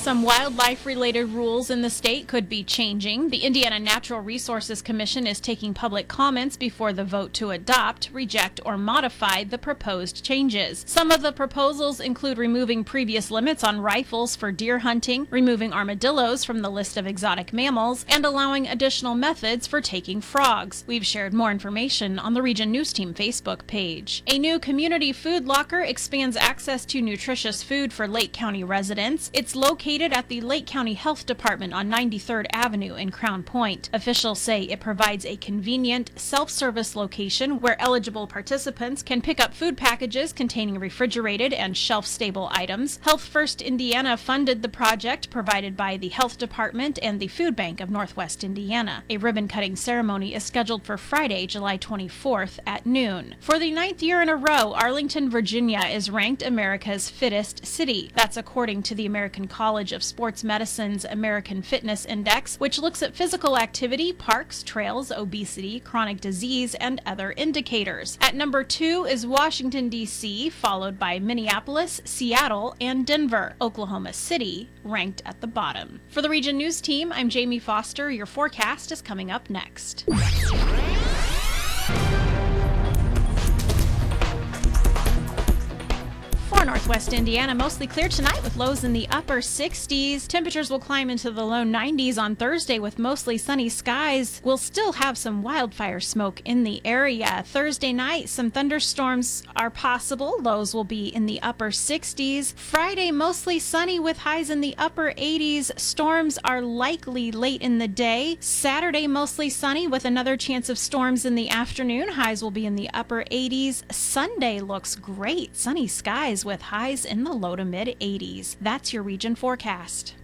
Some wildlife-related rules in the state could be changing. The Indiana Natural Resources Commission is taking public comments before the vote to adopt, reject, or modify the proposed changes. Some of the proposals include removing previous limits on rifles for deer hunting, removing armadillos from the list of exotic mammals, and allowing additional methods for taking frogs. We've shared more information on the Region News Team Facebook page. A new community food locker expands access to nutritious food for Lake County residents. It's located at the Lake County Health Department on 93rd Avenue in Crown Point. Officials say it provides a convenient, self-service location where eligible participants can pick up food packages containing refrigerated and shelf-stable items. Health First Indiana funded the project provided by the Health Department and the Food Bank of Northwest Indiana. A ribbon-cutting ceremony is scheduled for Friday, July 24th at noon. For the 9th year in a row, Arlington, Virginia is ranked America's fittest city. That's according to the American College of Sports Medicine's American Fitness Index, which looks at physical activity, parks, trails, obesity, chronic disease, and other indicators. At number 2 is Washington, D.C., followed by Minneapolis, Seattle, and Denver. Oklahoma City ranked at the bottom. For the Region News Team, I'm Jamie Foster. Your forecast is coming up next. For Northwest Indiana, mostly clear tonight with lows in the upper 60s. Temperatures will climb into the low 90s on Thursday with mostly sunny skies. We'll still have some wildfire smoke in the area. Thursday night, some thunderstorms are possible. Lows will be in the upper 60s. Friday, mostly sunny with highs in the upper 80s. Storms are likely late in the day. Saturday, mostly sunny with another chance of storms in the afternoon. Highs will be in the upper 80s. Sunday looks great. Sunny skies with highs in the low to mid 80s. That's your region forecast.